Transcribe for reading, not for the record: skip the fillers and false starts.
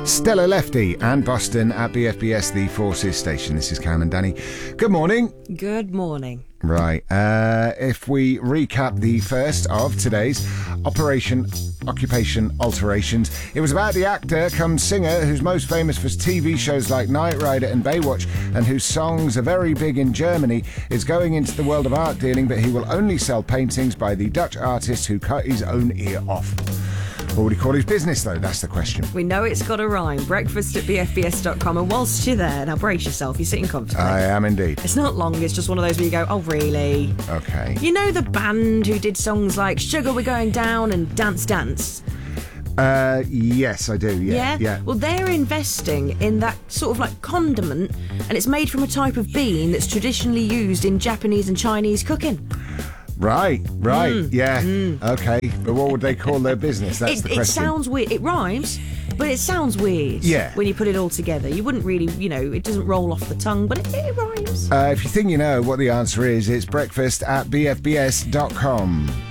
Stella Lefty and Boston at BFBS, the Forces station. This is Cam and Danny. Good morning. Good morning. Right, if we recap the first of today's Occupation Alterations, it was about the actor come singer who's most famous for TV shows like Knight Rider and Baywatch, and whose songs are very big in Germany, is going into the world of art dealing, but he will only sell paintings by the Dutch artist who cut his own ear off. What would he call his business, though? That's the question. We know it's got a rhyme. Breakfast at bfbs.com. And whilst you're there, now brace yourself, you're sitting comfortably. I am indeed. It's not long, it's just one of those where you go, oh, really? Okay. You know the band who did songs like Sugar We're Going Down and Dance Dance? Yes, I do, yeah. Well, they're investing in that sort of like condiment, and it's made from a type of bean that's traditionally used in Japanese and Chinese cooking. Right, yeah. Okay, but what would they call their business? That's the question. It sounds weird. It rhymes, but it sounds weird. Yeah. When you put it all together. You wouldn't really, it doesn't roll off the tongue, but it rhymes. If you think you know what the answer is, it's breakfast at bfbs.com.